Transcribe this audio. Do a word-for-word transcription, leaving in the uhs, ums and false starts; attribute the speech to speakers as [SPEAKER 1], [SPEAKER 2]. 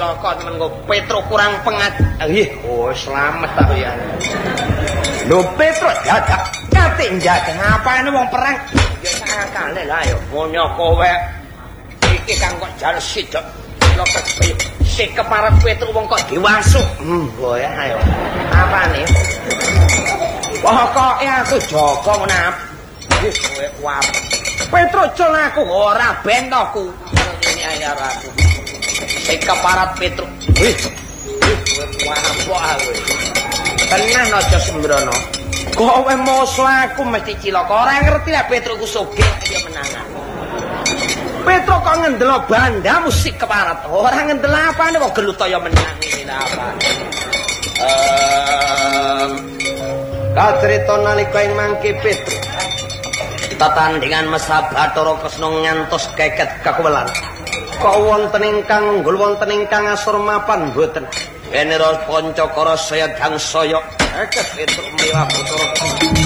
[SPEAKER 1] cilaka temen kok Petro kurang pengat. Nggih, oh slamet ta ya. Lho Petro dadak kate njageng apane wong perang. Ya sakale lah ya ngono kowe. Iki kang kok jaluk sidok. Lho sik keparep Petro wong kok diwasuk. Hmm, lho ya ayo. Apane? Pokoke aku jaga menap. Wis kowe kuat. Petro cul aku ora bentoku. Ini ayar aku. Sik keparat Petro. Wis. Wah, apa kowe? Tenan aja sembrono. Kowe moso aku mesti cilaka. Ora ngerti lah Petro ku sugih ya menangan. Petro kok ngendelo banda musik keparat. Ora ngendel apane kok gelutaya menang iki apa. Ehm Kacerita nalika ing mangke Petro. Tatandingan Mesa Bathara Kresna ngantos keket kakuwelan. Kok wonten ingkang unggul wonten ingkang asor mapan mboten. Genera Pancakara saya dangsaya. Keket Petro mewah Bathara.